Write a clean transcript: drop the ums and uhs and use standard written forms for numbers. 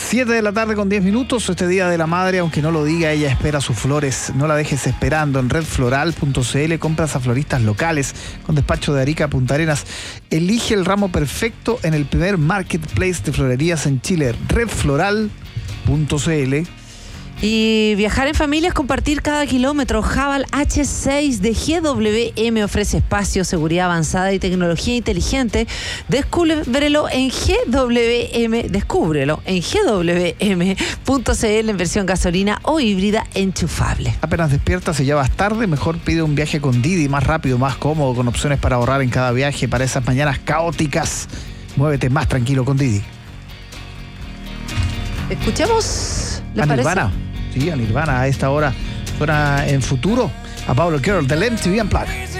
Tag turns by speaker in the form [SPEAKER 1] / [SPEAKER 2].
[SPEAKER 1] 7 de la tarde con 10 minutos, este Día de la Madre, aunque no lo diga, ella espera sus flores. No la dejes esperando. En redfloral.cl compras a floristas locales con despacho de Arica a Punta Arenas. Elige el ramo perfecto en el primer marketplace de florerías en Chile, redfloral.cl.
[SPEAKER 2] Y viajar en familia es compartir cada kilómetro. Haval H6 de GWM ofrece espacio, seguridad avanzada y tecnología inteligente. Descúbrelo en GWM, en versión gasolina o híbrida enchufable.
[SPEAKER 1] Apenas despiertas y ya vas tarde, mejor pide un viaje con Didi, más rápido, más cómodo, con opciones para ahorrar en cada viaje. Para esas mañanas caóticas, muévete más tranquilo con Didi.
[SPEAKER 2] Escuchemos, ¿les
[SPEAKER 1] a
[SPEAKER 2] parece?
[SPEAKER 1] Nirvana. Sí, a Nirvana a esta hora. Suena en futuro a Paulo Girl del MTV Unplugged.